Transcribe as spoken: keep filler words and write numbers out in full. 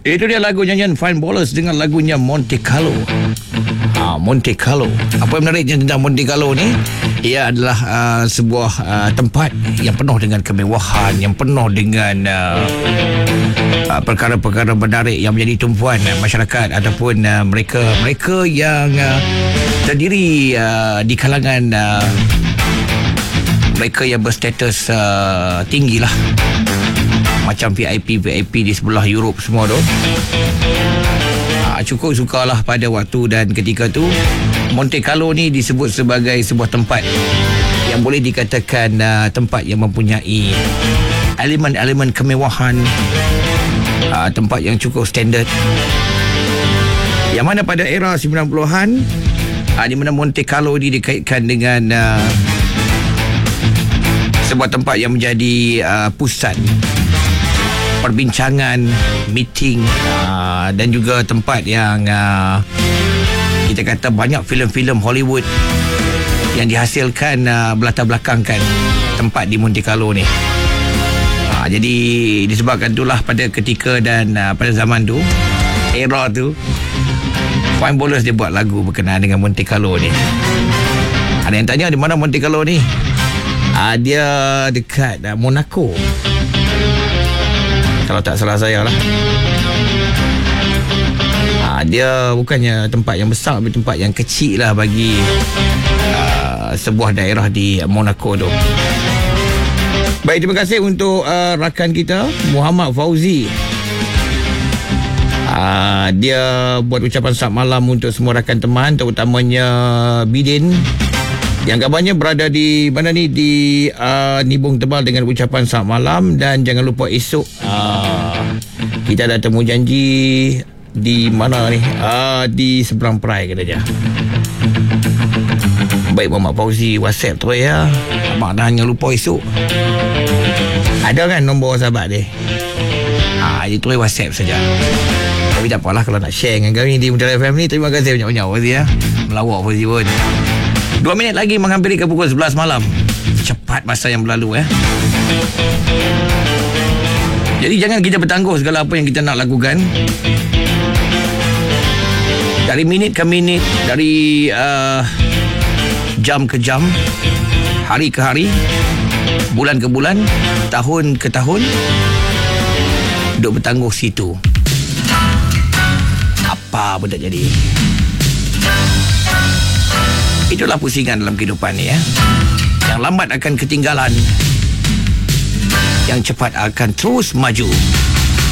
Itu dia lagu nyanyian Fine Ballers dengan lagunya Monte Carlo. Ha, Monte Carlo. Apa yang menariknya tentang Monte Carlo ni? Ia adalah uh, sebuah uh, tempat yang penuh dengan kemewahan, yang penuh dengan uh, uh, perkara-perkara menarik yang menjadi tumpuan uh, masyarakat ataupun uh, mereka mereka yang uh, terdiri uh, di kalangan uh, mereka yang berstatus uh, tinggi lah, macam V I P V I P di sebelah Europe semua tu. Ha, cukup sukalah pada waktu dan ketika tu Monte Carlo ni disebut sebagai sebuah tempat yang boleh dikatakan uh, tempat yang mempunyai elemen-elemen kemewahan, uh, tempat yang cukup standard, yang mana pada era sembilan puluhan uh, di mana Monte Carlo ni dikaitkan dengan uh, sebuah tempat yang menjadi uh, pusat perbincangan, meeting uh, dan juga tempat yang uh, kita kata banyak filem-filem Hollywood yang dihasilkan uh, berlatar belakangkan tempat di Monte Carlo ni. Uh, jadi disebabkan itulah pada ketika dan uh, pada zaman tu, era tu, Fine Ballers dia buat lagu berkenaan dengan Monte Carlo ni. Ada yang tanya di mana Monte Carlo ni? Uh, dia dekat uh, Monaco, kalau tak salah saya lah. Ha, dia bukannya tempat yang besar, tapi tempat yang kecil lah bagi uh, sebuah daerah di Monaco tu. Baik, terima kasih untuk uh, rakan kita Muhammad Fauzi. Uh, dia buat ucapan selamat malam untuk semua rakan teman, terutamanya Bidin yang kabarnya berada di mana ni, di uh, Nibung Tebal, dengan ucapan selamat malam. Dan jangan lupa esok uh, kita ada temu janji di mana ni, uh, di seberang perai katanya. Baik, Muhammad Fauzi WhatsApp tu ya. Abang dah jangan lupa esok. Ada kan nombor sahabat dia? Ha, dia tulis WhatsApp saja. Tapi tak apalah kalau nak share dengan kami di Muntara F M ni. Terima kasih banyak-banyak Fauzi ya. Melawak Fauzi pun. Dua minit lagi menghampiri ke pukul sebelas malam. Cepat masa yang berlalu eh. Jadi jangan kita bertangguh segala apa yang kita nak lakukan. Dari minit ke minit, dari uh, jam ke jam, hari ke hari, bulan ke bulan, tahun ke tahun, duk bertangguh situ. Apa benda jadi? Itulah pusingan dalam kehidupan ni ya. Yang lambat akan ketinggalan, yang cepat akan terus maju.